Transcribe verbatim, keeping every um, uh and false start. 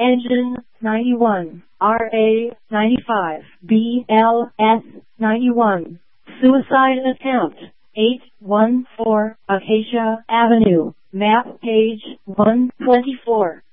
Engine ninety-one, R A ninety-five, B L S ninety-one. Suicide attempt, eight one four Acacia Avenue, map page one twenty-four.